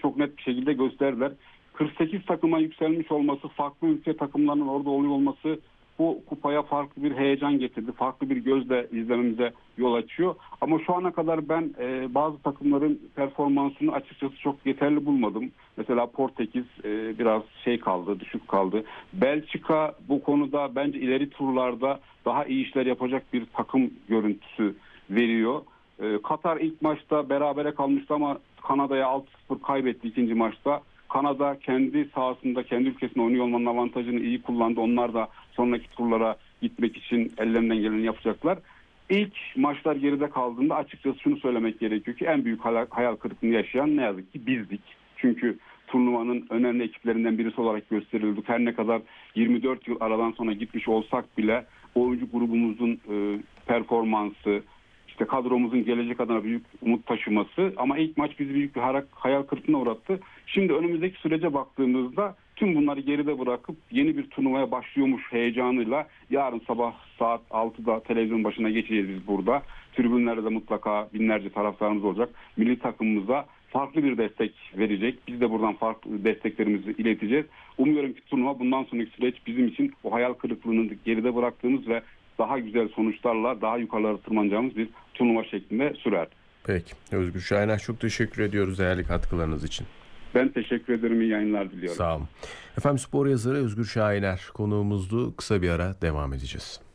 çok net bir şekilde gösterdiler. 48 takıma yükselmiş olması, farklı ülke takımlarının orada oluyor olması bu kupaya farklı bir heyecan getirdi. Farklı bir gözle izlememize yol açıyor. Ama şu ana kadar ben bazı takımların performansını açıkçası çok yeterli bulmadım. Mesela Portekiz biraz kaldı, düşük kaldı. Belçika bu konuda bence ileri turlarda daha iyi işler yapacak bir takım görüntüsü veriyor. Katar ilk maçta berabere kalmıştı ama Kanada'ya 6-0 kaybetti ikinci maçta. Kanada kendi sahasında, kendi ülkesinde oynuyor olmanın avantajını iyi kullandı. Onlar da sonraki turlara gitmek için ellerinden geleni yapacaklar. İlk maçlar geride kaldığında açıkçası şunu söylemek gerekiyor ki en büyük hayal kırıklığını yaşayan ne yazık ki bizdik. Çünkü turnuvanın önemli ekiplerinden birisi olarak gösterildik. Her ne kadar 24 yıl aradan sonra gitmiş olsak bile oyuncu grubumuzun performansı, işte kadromuzun gelecek adına büyük umut taşıması ama ilk maç bizi büyük bir hayal kırıklığına uğrattı. Şimdi önümüzdeki sürece baktığımızda tüm bunları geride bırakıp yeni bir turnuvaya başlıyormuş heyecanıyla yarın sabah saat 6'da televizyon başına geçeceğiz biz burada. Tribünlerde de mutlaka binlerce taraftarımız olacak. Milli takımımıza farklı bir destek verecek. Biz de buradan farklı desteklerimizi ileteceğiz. Umuyorum ki turnuva bundan sonraki süreç bizim için o hayal kırıklığını geride bıraktığımız ve daha güzel sonuçlarla daha yukarılara tırmanacağımız bir turnuva şeklinde sürer. Peki. Özgür Şahiner, çok teşekkür ediyoruz değerli katkılarınız için. Ben teşekkür ederim. İyi yayınlar diliyorum. Sağ olun. Efendim, spor yazarı Özgür Şahiner konuğumuzdu. Kısa bir ara devam edeceğiz.